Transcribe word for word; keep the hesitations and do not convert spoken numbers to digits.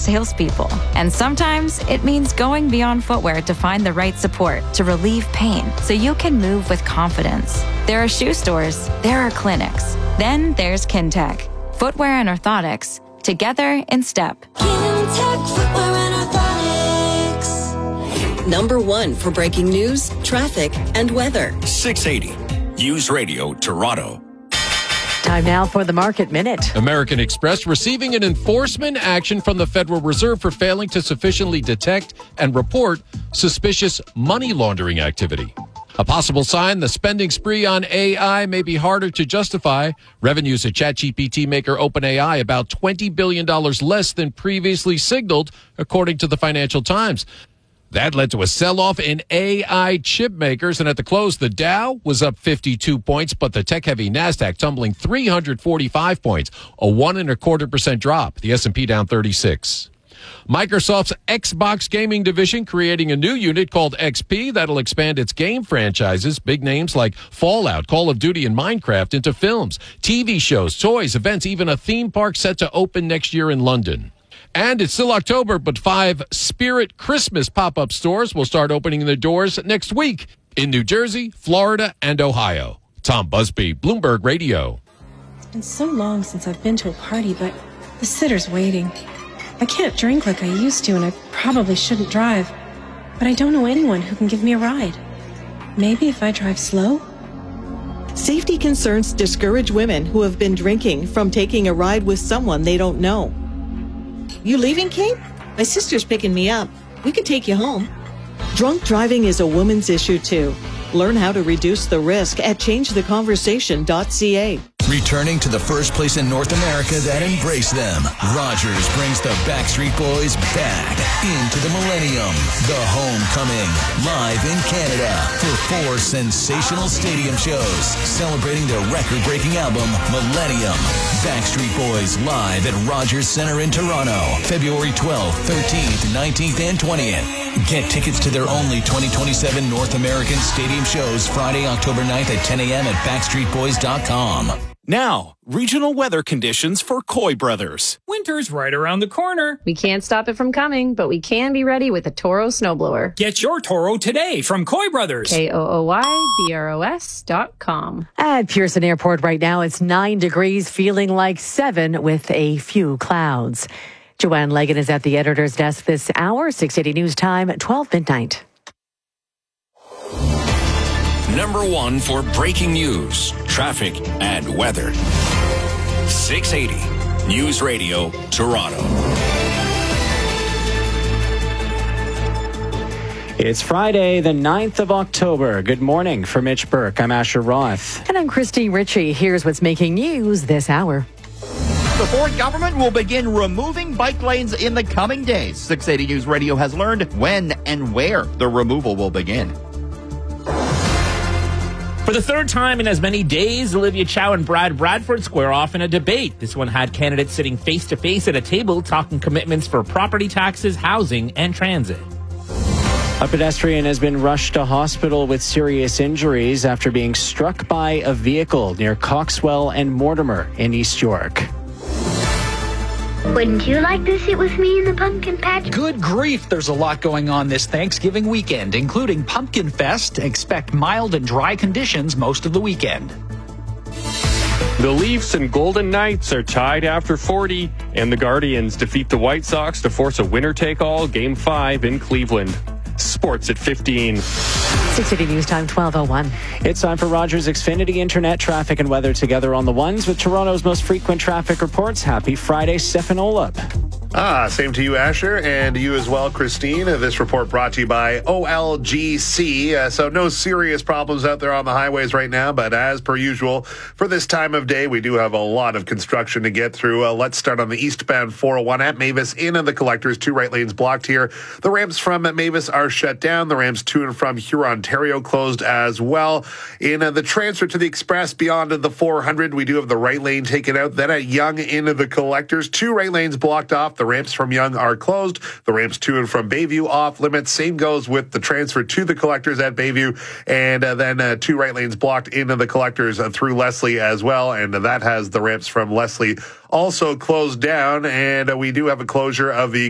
salespeople. And sometimes it means going beyond footwear to find the right support to relieve pain so you can move with confidence. There are shoe stores, there are clinics. Then there's Kintec, footwear and orthotics, together in step. Kintec Footwear and Orthotics. Number one for breaking news, traffic, and weather. six eighty News Radio, Toronto. Time now for the Market Minute. American Express receiving an enforcement action from the Federal Reserve for failing to sufficiently detect and report suspicious money laundering activity. A possible sign the spending spree on A I may be harder to justify. Revenues at ChatGPT maker OpenAI about twenty billion dollars less than previously signaled, according to the Financial Times. That led to a sell-off in A I chip makers, and at the close, the Dow was up fifty-two points, but the tech-heavy NASDAQ tumbling three hundred forty-five points, a one and a quarter percent drop. The S and P down thirty-six. Microsoft's Xbox gaming division creating a new unit called X P that'll expand its game franchises, big names like Fallout, Call of Duty, and Minecraft, into films, T V shows, toys, events, even a theme park set to open next year in London. And it's still October, but five Spirit Christmas pop-up stores will start opening their doors next week in New Jersey, Florida, and Ohio. Tom Busby, Bloomberg Radio. It's been so long since I've been to a party, but the sitter's waiting. I can't drink like I used to, and I probably shouldn't drive. But I don't know anyone who can give me a ride. Maybe if I drive slow? Safety concerns discourage women who have been drinking from taking a ride with someone they don't know. You leaving, Kate? My sister's picking me up. We could take you home. Drunk driving is a woman's issue, too. Learn how to reduce the risk at change the conversation dot c a. Returning to the first place in North America that embraced them, Rogers brings the Backstreet Boys back into the Millennium. The Homecoming, live in Canada for four sensational stadium shows celebrating their record-breaking album, Millennium. Backstreet Boys live at Rogers Centre in Toronto, February twelfth, thirteenth, nineteenth, and twentieth. Get tickets to their only twenty twenty-seven North American stadium shows Friday, October ninth at ten a.m. at backstreet boys dot com. Now, regional weather conditions for Coy Brothers. Winter's right around the corner. We can't stop it from coming, but we can be ready with a Toro snowblower. Get your Toro today from Coy Brothers. K O O Y B R O S dot com. At Pearson Airport right now, it's nine degrees, feeling like seven with a few clouds. Joanne Leggett is at the editor's desk this hour. six eighty News Time, twelve midnight. Number one for breaking news, traffic, and weather. six eighty News Radio, Toronto. It's Friday, the ninth of October. Good morning. For Mitch Burke, I'm Asher Roth. And I'm Christy Ritchie. Here's what's making news this hour. The Ford government will begin removing bike lanes in the coming days. six eighty News Radio has learned when and where the removal will begin. For the third time in as many days, Olivia Chow and Brad Bradford square off in a debate. This one had candidates sitting face-to-face at a table talking commitments for property taxes, housing, and transit. A pedestrian has been rushed to hospital with serious injuries after being struck by a vehicle near Coxwell and Mortimer in East York. Wouldn't you like to sit with me in the pumpkin patch? Good grief, there's a lot going on this Thanksgiving weekend, including Pumpkin Fest. Expect mild and dry conditions most of the weekend. The Leafs and Golden Knights are tied after forty, and the Guardians defeat the White Sox to force a winner-take-all Game five in Cleveland. Sports at fifteen. six eighty News Time, twelve oh one. It's time for Rogers Xfinity Internet traffic and weather together on the ones with Toronto's most frequent traffic reports. Happy Friday, Stefan Olub. Ah, same to you, Asher, and you as well, Christine. This report brought to you by O L G C. Uh, so no serious problems out there on the highways right now, but as per usual, for this time of day, we do have a lot of construction to get through. Uh, let's start on the eastbound four oh one at Mavis in and the Collectors. Two right lanes blocked here. The ramps from Mavis are shut down. The ramps to and from Huron, Ontario closed as well. In uh, the transfer to the Express beyond the four hundred, we do have the right lane taken out. Then at Yonge into the Collectors, two right lanes blocked off. The ramps from Yonge are closed. The ramps to and from Bayview off limits. Same goes with the transfer to the Collectors at Bayview. And uh, then uh, two right lanes blocked into the Collectors uh, through Leslie as well. And uh, that has the ramps from Leslie also closed down. And uh, we do have a closure of the